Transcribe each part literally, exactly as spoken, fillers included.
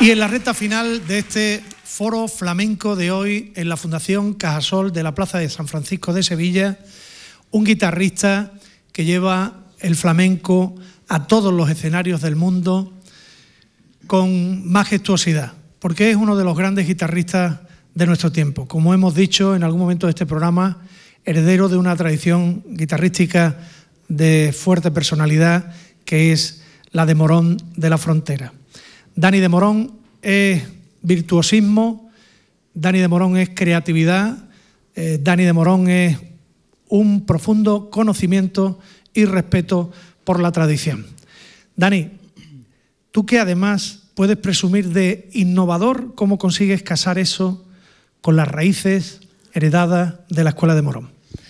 Y en la recta final de este foro flamenco de hoy en la Fundación Cajasol de la Plaza de San Francisco de Sevilla, un guitarrista que lleva el flamenco a todos los escenarios del mundo con majestuosidad, porque es uno de los grandes guitarristas de nuestro tiempo. Como hemos dicho en algún momento de este programa, heredero de una tradición guitarrística de fuerte personalidad que es la de Morón de la Frontera. Dani de Morón es virtuosismo, Dani de Morón es creatividad, eh, Dani de Morón es un profundo conocimiento y respeto por la tradición. Dani, tú que además puedes presumir de innovador, ¿cómo consigues casar eso con las raíces heredadas de la Escuela de Morón?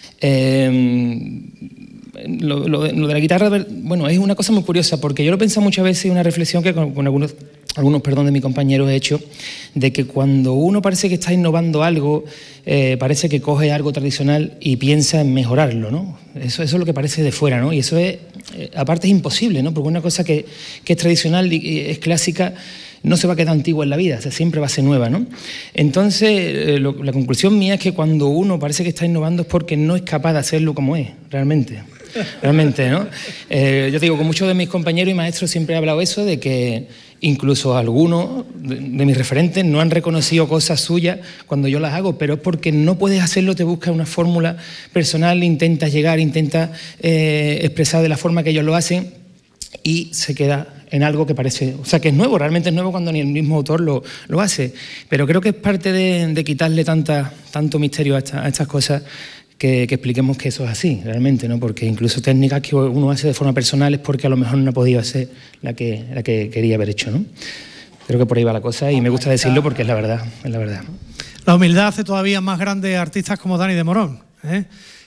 Eh, lo, lo, de, lo de la guitarra, bueno, es una cosa muy curiosa, porque yo lo he pensado muchas veces, una reflexión que con, con algunos, algunos perdón, de mis compañeros he hecho, de que cuando uno parece que está innovando algo, eh, parece que coge algo tradicional y piensa en mejorarlo, ¿no? Eso, eso es lo que parece de fuera, ¿no? Y eso es, eh, aparte es imposible, ¿no? Porque una cosa que, que es tradicional y es clásica no se va a quedar antigua en la vida, o sea, siempre va a ser nueva, ¿no? Entonces, eh, lo, la conclusión mía es que cuando uno parece que está innovando es porque no es capaz de hacerlo como es, realmente. Realmente, ¿no? Eh, yo te digo, con muchos de mis compañeros y maestros siempre he hablado eso, de que incluso algunos de, de mis referentes no han reconocido cosas suyas cuando yo las hago, pero es porque no puedes hacerlo, te buscas una fórmula personal, intentas llegar, intentas eh, expresar de la forma que ellos lo hacen y se queda en algo que parece, o sea, que es nuevo, realmente es nuevo cuando ni el mismo autor lo, lo hace, pero creo que es parte de, de quitarle tanta, tanto misterio a, esta, a estas cosas, que, que expliquemos que eso es así, realmente, ¿no? Porque incluso técnicas que uno hace de forma personal es porque a lo mejor no ha podido hacer la que, la que quería haber hecho, ¿no? Creo que por ahí va la cosa y me gusta decirlo porque es la verdad, es la verdad. La humildad hace todavía más grandes artistas como Dani de Morón, ¿eh?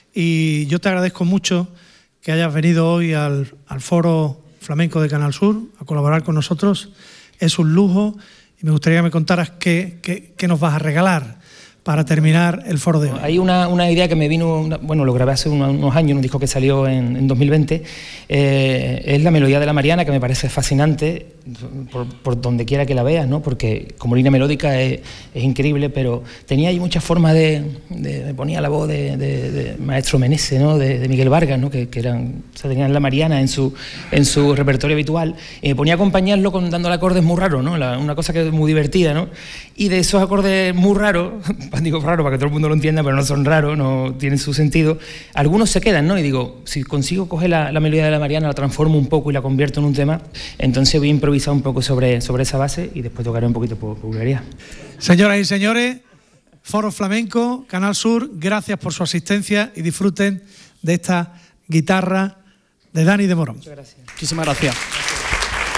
Y yo te agradezco mucho que hayas venido hoy al, al Foro Flamenco de Canal Sur a colaborar con nosotros. Es un lujo y me gustaría que me contaras qué, qué, qué nos vas a regalar para terminar el foro de hoy. Hay una, una idea que me vino, una, bueno, lo grabé hace unos, unos años, un disco que salió en, en dos mil veinte, eh, es la melodía de la Mariana, que me parece fascinante por, por donde quiera que la veas, ¿no? Porque como línea melódica es, es increíble, pero tenía ahí muchas formas de, de, de ponía la voz de, de, de Maestro Menese, ¿no? de, de Miguel Vargas, ¿no? que, que eran, o sea, tenían la Mariana en su, en su repertorio habitual, y me ponía a acompañarlo con, dándole acordes muy raros, ¿no? La, una cosa que es muy divertida, ¿no? Y de esos acordes muy raros, digo raro para que todo el mundo lo entienda, pero no son raros, no tienen su sentido, algunos se quedan, ¿no? Y digo, si consigo coger la, la melodía de la Mariana, la transformo un poco y la convierto en un tema, entonces voy a improvisar un poco sobre, sobre esa base y después tocaré un poquito por vulgaridad. Señoras y señores, Foro Flamenco, Canal Sur, gracias por su asistencia y disfruten de esta guitarra de Dani de Morón. Muchas gracias. Muchísimas gracias.